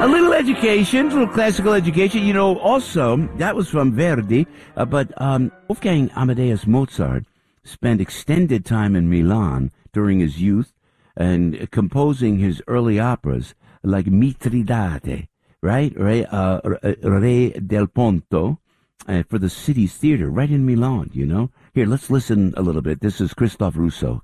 A little education, a little classical education. You know, also, that was from Verdi, but Wolfgang Amadeus Mozart spent extended time in Milan during his youth and composing his early operas like Mitridate, right? Re del Ponto, for the city's theater right in Milan, you know? Here, let's listen a little bit. This is Christophe Rousseau.